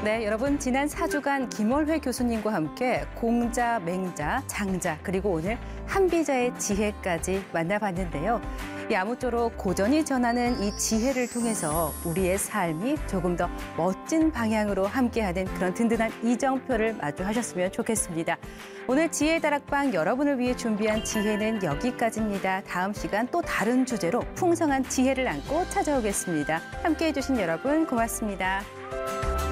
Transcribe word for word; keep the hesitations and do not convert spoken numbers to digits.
네, 여러분 지난 사 주간 김월회 교수님과 함께 공자, 맹자, 장자 그리고 오늘 한비자의 지혜까지 만나봤는데요. 이 아무쪼록 고전이 전하는 이 지혜를 통해서 우리의 삶이 조금 더 멋진 방향으로 함께하는 그런 든든한 이정표를 마주하셨으면 좋겠습니다. 오늘 지혜 다락방 여러분을 위해 준비한 지혜는 여기까지입니다. 다음 시간 또 다른 주제로 풍성한 지혜를 안고 찾아오겠습니다. 함께해 주신 여러분 고맙습니다.